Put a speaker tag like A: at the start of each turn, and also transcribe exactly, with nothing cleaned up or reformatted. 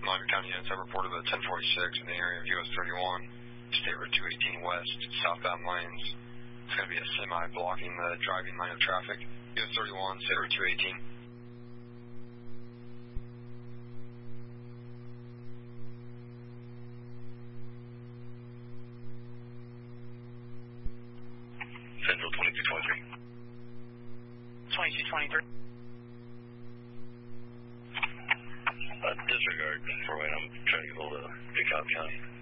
A: Miami County units have reported a ten forty-six in the area of U S thirty-one, State Road two eighteen West, southbound lanes. It's going to be a semi blocking the driving lane of traffic. U S thirty-one, State Road two eighteen.
B: Central twenty-two twenty-three.
C: twenty-two twenty-three.
B: Uh, disregard for when I'm trying to get hold of DeKalb County.